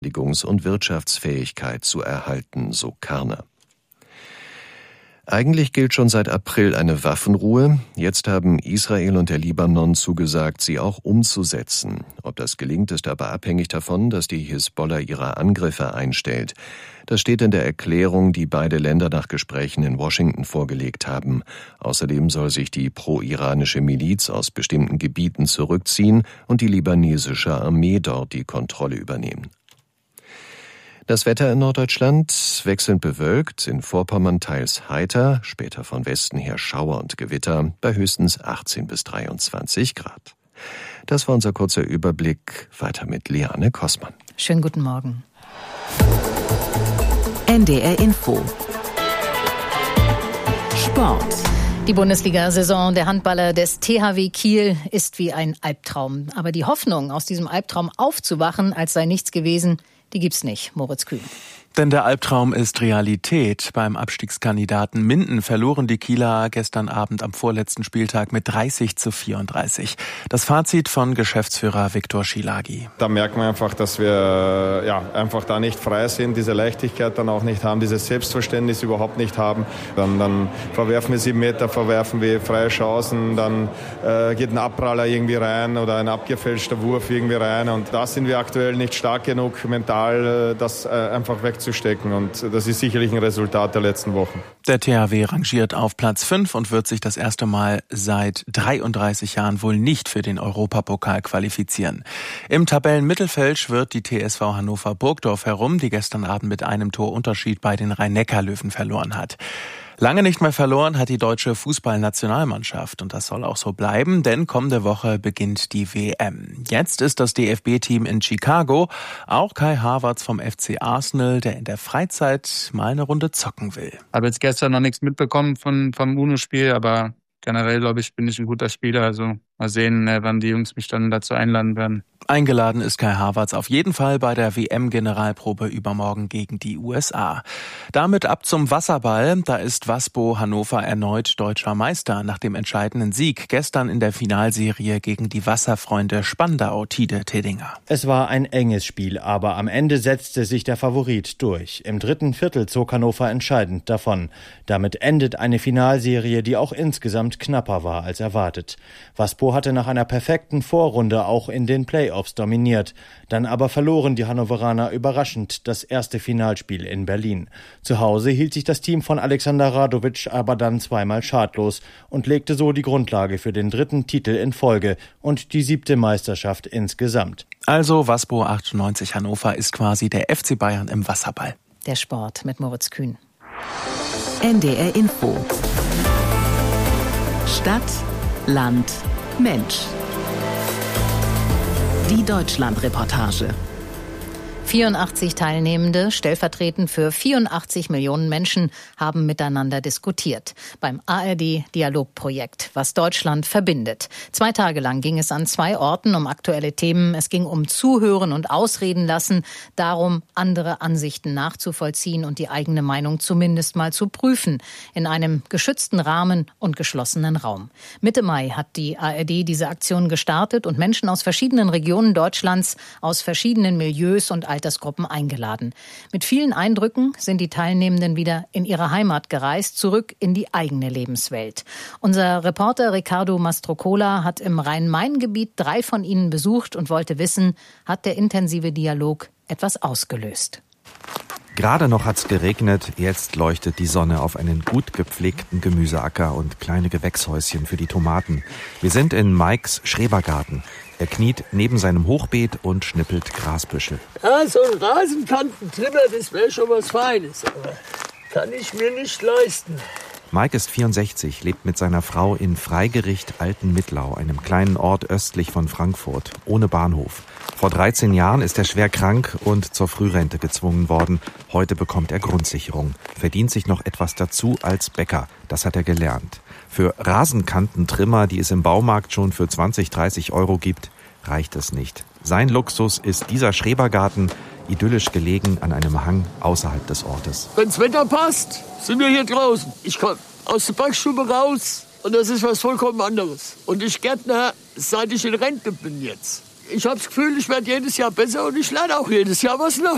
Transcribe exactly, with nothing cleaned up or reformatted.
Verteidigungs- und Wirtschaftsfähigkeit zu erhalten, so Karner. Eigentlich gilt schon seit April eine Waffenruhe. Jetzt haben Israel und der Libanon zugesagt, sie auch umzusetzen. Ob das gelingt, ist aber abhängig davon, dass die Hisbollah ihre Angriffe einstellt. Das steht in der Erklärung, die beide Länder nach Gesprächen in Washington vorgelegt haben. Außerdem soll sich die pro-iranische Miliz aus bestimmten Gebieten zurückziehen und die libanesische Armee dort die Kontrolle übernehmen. Das Wetter in Norddeutschland wechselnd bewölkt, in Vorpommern teils heiter, später von Westen her Schauer und Gewitter, bei höchstens achtzehn bis dreiundzwanzig Grad. Das war unser kurzer Überblick. Weiter mit Liane Kossmann. Schönen guten Morgen. N D R Info. Sport. Die Bundesliga-Saison der Handballer des T H W Kiel ist wie ein Albtraum. Aber die Hoffnung, aus diesem Albtraum aufzuwachen, als sei nichts gewesen, die gibt's nicht. Moritz Kühn. Denn der Albtraum ist Realität. Beim Abstiegskandidaten Minden verloren die Kieler gestern Abend am vorletzten Spieltag mit dreißig zu vierunddreißig. Das Fazit von Geschäftsführer Viktor Schielagi. Da merkt man einfach, dass wir ja, einfach da nicht frei sind, diese Leichtigkeit dann auch nicht haben, dieses Selbstverständnis überhaupt nicht haben. Dann, dann verwerfen wir sieben Meter, verwerfen wir freie Chancen, dann äh, geht ein Abpraller irgendwie rein oder ein abgefälschter Wurf irgendwie rein. Und da sind wir aktuell nicht stark genug mental, äh, das äh, einfach wegzustecken. Und das ist sicherlich ein Resultat der letzten Wochen. Der T H W rangiert auf Platz fünf und wird sich das erste Mal seit dreiunddreißig Jahren wohl nicht für den Europapokal qualifizieren. Im Tabellenmittelfeld wird die T S V Hannover Burgdorf herum, die gestern Abend mit einem Tor Unterschied bei den Rhein-Neckar-Löwen verloren hat. Lange nicht mehr verloren hat die deutsche Fußballnationalmannschaft und das soll auch so bleiben, denn kommende Woche beginnt die W M. Jetzt ist das D F B-Team in Chicago, auch Kai Havertz vom F C Arsenal, der in der Freizeit mal eine Runde zocken will. Ich habe jetzt gestern noch nichts mitbekommen von, vom UNO-Spiel, aber generell, glaube ich, bin ich ein guter Spieler. Also mal sehen, wann die Jungs mich dann dazu einladen werden. Eingeladen ist Kai Havertz auf jeden Fall bei der W M-Generalprobe übermorgen gegen die U S A. Damit ab zum Wasserball. Da ist Waspo Hannover erneut deutscher Meister nach dem entscheidenden Sieg gestern in der Finalserie gegen die Wasserfreunde Spandau Tide Teddinger. Es war ein enges Spiel, aber am Ende setzte sich der Favorit durch. Im dritten Viertel zog Hannover entscheidend davon. Damit endet eine Finalserie, die auch insgesamt knapper war als erwartet. Waspo hatte nach einer perfekten Vorrunde auch in den Playoffs dominiert. Dann aber verloren die Hannoveraner überraschend das erste Finalspiel in Berlin. Zu Hause hielt sich das Team von Alexander Radovic aber dann zweimal schadlos und legte so die Grundlage für den dritten Titel in Folge und die siebte Meisterschaft insgesamt. Also Waspo achtundneunzig Hannover ist quasi der F C Bayern im Wasserball. Der Sport mit Moritz Kühn. N D R Info. Stadt, Land, Mensch. Die Deutschland-Reportage. vierundachtzig Teilnehmende, stellvertretend für vierundachtzig Millionen Menschen, haben miteinander diskutiert. Beim A R D-Dialogprojekt, was Deutschland verbindet. Zwei Tage lang ging es an zwei Orten um aktuelle Themen. Es ging um Zuhören und Ausreden lassen, darum, andere Ansichten nachzuvollziehen und die eigene Meinung zumindest mal zu prüfen. In einem geschützten Rahmen und geschlossenen Raum. Mitte Mai hat die A R D diese Aktion gestartet und Menschen aus verschiedenen Regionen Deutschlands, aus verschiedenen Milieus und Altersgruppen eingeladen. Mit vielen Eindrücken sind die Teilnehmenden wieder in ihre Heimat gereist, zurück in die eigene Lebenswelt. Unser Reporter Ricardo Mastrocola hat im Rhein-Main-Gebiet drei von ihnen besucht und wollte wissen, hat der intensive Dialog etwas ausgelöst? Gerade noch hat's geregnet, jetzt leuchtet die Sonne auf einen gut gepflegten Gemüseacker und kleine Gewächshäuschen für die Tomaten. Wir sind in Mikes Schrebergarten. Er kniet neben seinem Hochbeet und schnippelt Grasbüschel. Ja, so ein Rasenkantentrimmer, das wäre schon was Feines, aber kann ich mir nicht leisten. Mike ist vierundsechzig, lebt mit seiner Frau in Freigericht Altenmittlau, einem kleinen Ort östlich von Frankfurt, ohne Bahnhof. Vor dreizehn Jahren ist er schwer krank und zur Frührente gezwungen worden. Heute bekommt er Grundsicherung, verdient sich noch etwas dazu als Bäcker. Das hat er gelernt. Für Rasenkantentrimmer, die es im Baumarkt schon für zwanzig, dreißig Euro gibt, reicht es nicht. Sein Luxus ist dieser Schrebergarten, idyllisch gelegen an einem Hang außerhalb des Ortes. Wenn's Wetter passt, sind wir hier draußen. Ich komme aus der Backstube raus und das ist was vollkommen anderes. Und ich Gärtner, seit ich in Rente bin jetzt. Ich habe das Gefühl, ich werde jedes Jahr besser und ich lerne auch jedes Jahr was Neues.